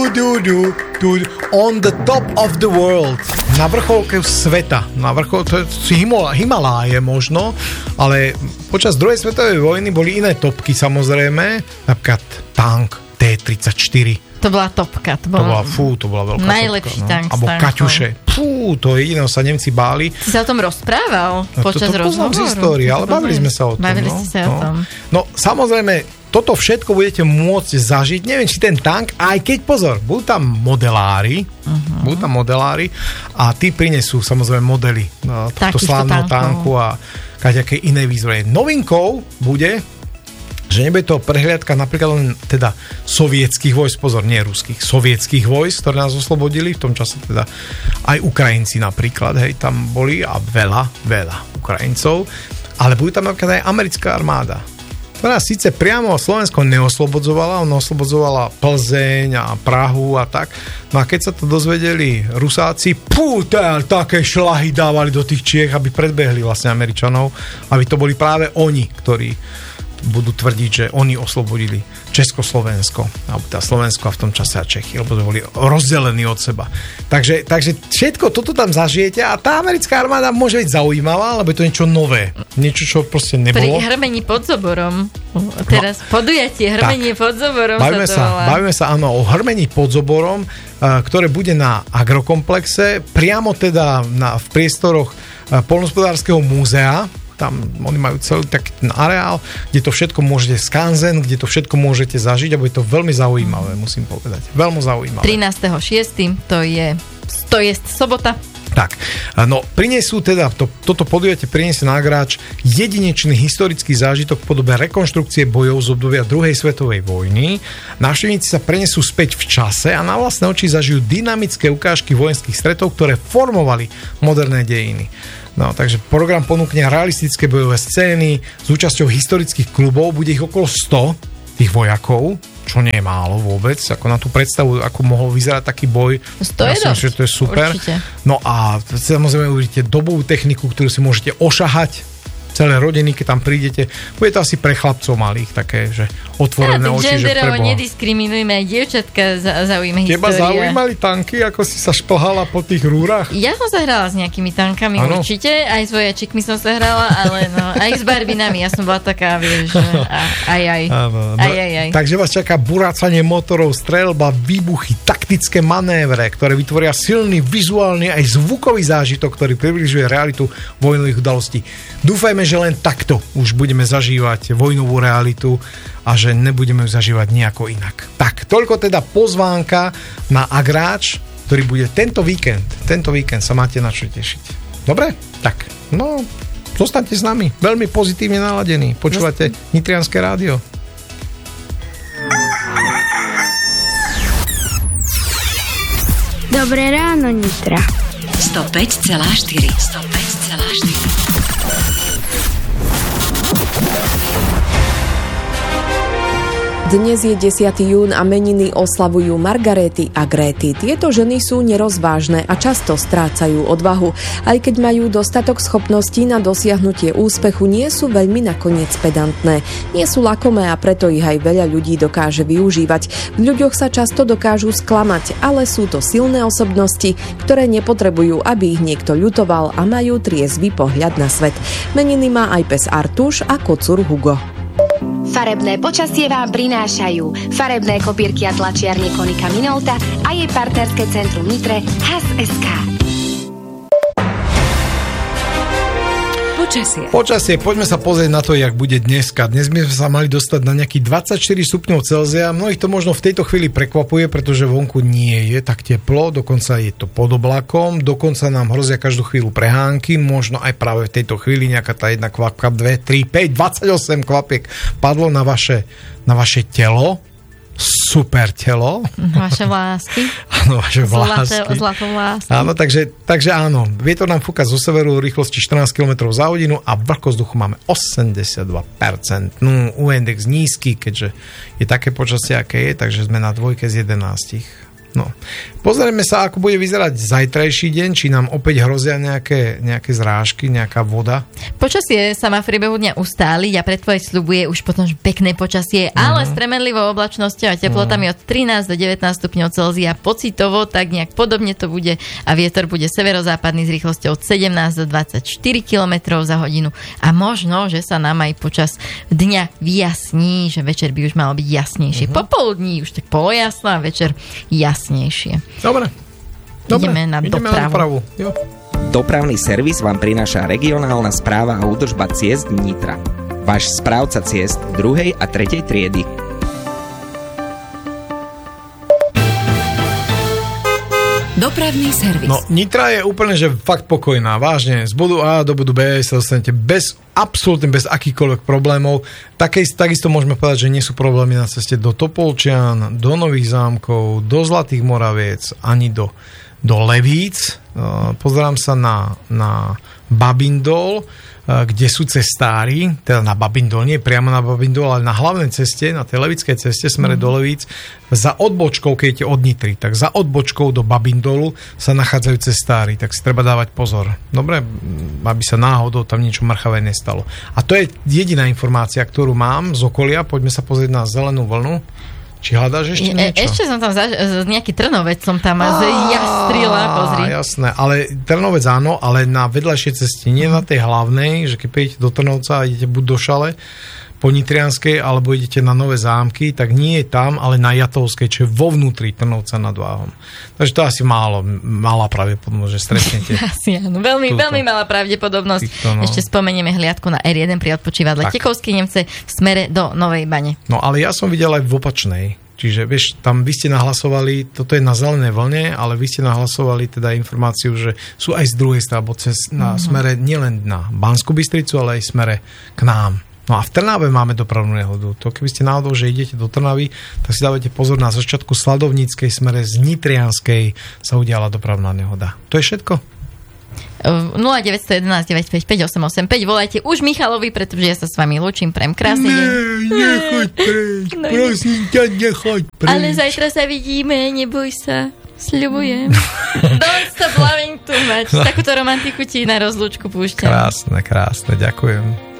On the top of the world. Na vrcholke sveta. To sú Himaláje možno, ale počas druhej svetovej vojny boli iné topky samozrejme, napríklad tank T-34. To bola topka. To bola veľká najlepší topka. Tank. Alebo Kaťuše. To jediného sa Nemci báli. Si sa o tom rozprával počas rozhovoru? To poznám z histórie, ale bavili sme sa o tom. Bavili ste sa o tom. No, samozrejme, toto všetko budete môcť zažiť. Neviem, či ten tank, aj keď pozor, budú tam modelári a tí prinesú samozrejme modely tohto slávneho tanku a kaďaké iné výzbroje. Novinkou bude, že nebude to prehliadka napríklad len teda sovietských vojsk, pozor, nie ruských, sovietských vojsk, ktoré nás oslobodili, v tom čase teda aj Ukrajinci napríklad, hej, tam boli a veľa Ukrajincov, ale bude tam napríklad aj americká armáda, ktorá síce priamo Slovensko neoslobodzovala, ona oslobodzovala Plzeň a Prahu a tak, no a keď sa to dozvedeli Rusáci, také šlahy dávali do tých Čiech, aby predbehli vlastne Američanov, aby to boli práve oni, ktorí budú tvrdiť, že oni oslobodili Československo, alebo teda Slovensko a v tom čase a Čechy, lebo to boli rozdelení od seba. Takže všetko toto tam zažijete a tá americká armáda môže byť zaujímavá, lebo je to niečo nové. Niečo, čo proste nebolo. Pri hrmení pod Zoborom. Teraz podujatie hrmenie pod Zoborom Bavíme sa áno, o hrmení pod Zoborom, ktoré bude na agrokomplexe, priamo teda v priestoroch Poľnohospodárskeho múzea. Tam oni majú celý taký ten areál, kde to všetko môžete skanzen, kde to všetko môžete zažiť a bude to veľmi zaujímavé, musím povedať. Veľmi zaujímavé. 13.6. to je sobota. Tak, no prinesú teda, toto podujatie prinesie na Agráč jedinečný historický zážitok v podobe rekonštrukcie bojov z obdobia druhej svetovej vojny. Návštevníci sa prenesú späť v čase a na vlastné oči zažijú dynamické ukážky vojenských stretov, ktoré formovali moderné dejiny. No, takže program ponúkne realistické bojové scény s účasťou historických klubov, bude ich okolo 100 tých vojakov, čo nie je málo vôbec, ako na tú predstavu, ako mohol vyzerať taký boj. Ja myslím, že to je super. Určite. No a samozrejme uvidíte dobovú techniku, ktorú si môžete ošahať, celé rodiny, keď tam prídete. Bude to asi pre chlapcov malých také, že otvorené oči, že preboha. Nediskriminujme, aj dievčatka zaujíma história. Teba zaujímali tanky, ako si sa šplhala po tých rúrach? Ja som sa hrala s nejakými tankami, ano. Určite, aj s vojačikmi som sa hrala, ale no, aj s barbinami, ja som bola taká, vieš, aj. Takže vás čaká burácanie motorov, streľba, výbuchy, taktické manévre, ktoré vytvoria silný vizuálny aj zvukový zážitok, ktorý približuje realitu vojnových udalostí. Dúfajme, že len takto už budeme zažívať vojnovú realitu a že nebudeme ju zažívať nejako inak. Tak, toľko teda pozvánka na Agráč, ktorý bude tento víkend. Tento víkend sa máte na čo tešiť. Dobre? Tak, no, zostaňte s nami. Veľmi pozitívne naladení. Počúvate Nitrianske rádio. Dobré ráno, Nitra. 105,4. Dnes je 10. jún a meniny oslavujú Margaréty a Gréty. Tieto ženy sú nerozvážne a často strácajú odvahu. Aj keď majú dostatok schopností na dosiahnutie úspechu, nie sú veľmi nakoniec pedantné. Nie sú lakomé a preto ich aj veľa ľudí dokáže využívať. V ľuďoch sa často dokážu sklamať, ale sú to silné osobnosti, ktoré nepotrebujú, aby ich niekto ľutoval a majú triezvy pohľad na svet. Meniny má aj pes Artuš a kocúr Hugo. Farebné počasie vám prinášajú farebné kopírky a tlačiarne Konika Minolta a jej partnerské centrum Nitre HAS.sk. Počasie, poďme sa pozrieť na to, jak bude dneska. Dnes by sme sa mali dostať na nejakých 24 stupňov Celzia. Mnohých to možno v tejto chvíli prekvapuje, pretože vonku nie je tak teplo, dokonca je to pod oblakom, dokonca nám hrozia každú chvíľu prehánky, možno aj práve v tejto chvíli nejaká tá jedna kvapka, 2, 3, 5, 28 kvapiek padlo na vaše telo. Super telo. Vaše vlásky. Áno, vaše vlásky. Zlatovlásky. Áno, takže áno. Vietor nám fúka zo severu rýchlosti 14 km za hodinu a vlhkosť vzduchu máme 82%. No, U-index nízky, keďže je také počasie, aké je, takže sme na 2 z 11. No. Pozrieme sa, ako bude vyzerať zajtrajší deň, či nám opäť hrozia nejaké zrážky, nejaká voda. Počasie sa má v priebehu dňa ustáliť a predpoveď sľubuje už potom pekné počasie, ale s premenlivou oblačnosťou a teplotami od 13 do 19 stupňov Celzia. Pocitovo tak nejak podobne to bude a vietor bude severozápadný s rýchlosťou od 17 do 24 km za hodinu. A možno, že sa nám aj počas dňa vyjasní, že večer by už malo byť jasnejšie. Popoludní už tak polojasno a večer jasnejšie. Dobre. Ideme na dopravu. Jo. Dopravný servis vám prináša regionálna správa a údržba ciest Nitra. Váš správca ciest 2. a 3. triedy. Dopravný servis. No, Nitra je úplne, že fakt pokojná. Vážne, z bodu A do bodu B sa dostanete absolútne bez akýchkoľvek problémov. Takisto môžeme povedať, že nie sú problémy na ceste do Topolčian, do Nových Zámkov, do Zlatých Moraviec, ani do Levíc. Pozerám sa na Babindol, kde sú cestári, teda na Babindol, nie priamo na Babindol, ale na hlavnej ceste, na tej levickej ceste smere do Levíc, za odbočkou, keď idete od Nitry, tak za odbočkou do Babindolu sa nachádzajú cestári, tak si treba dávať pozor. Dobre, aby sa náhodou tam niečo mrchavé nestalo. A to je jediná informácia, ktorú mám z okolia. Poďme sa pozrieť na zelenú vlnu. Či hľadáš ešte niečo? Ešte som tam nejaký Trnovec som tam jastrila, pozri. Jasné, ale Trnovec áno, ale na vedľajšej ceste, nie na tej hlavnej, že keď prídete do Trnovca a idete buď do Šale, po Nitrianskej, alebo idete na Nové Zámky, tak nie je tam, ale na Jatovskej, čo je vo vnútri Trnovca nad Váhom. Takže to asi malá pravdepodobnosť, že stretnete. Asi áno, veľmi malá pravdepodobnosť. Ešte spomenieme hliadku na R1 pri odpočívadle Tekovskej Nemce v smere do Novej Bane. No ale ja som videl aj v opačnej. Čiže vieš, tam vy ste nahlasovali, toto je na zelenej vlne, ale vy ste nahlasovali teda informáciu, že sú aj z druhej strany, na smere nielen na Banskú Bystricu, ale aj smere k nám. No a v Trnave máme dopravnú nehodu. To keby ste náhodou, že idete do Trnavy, tak si dávajte pozor, na začiatku Sladovníckej smere z Nitrianskej sa udiala dopravná nehoda. To je všetko. 0911 955 885 volajte už Michalovi, pretože ja sa s vami lúčim. Prajem krásny deň. Nechoď preč, prosím ťa, nechoď preč. Ale zajtra sa vidíme, neboj sa. Sľubujem. Don't stop loving too much. Takúto romantiku ti na rozlúčku púšťam. Krásne, ďakujem.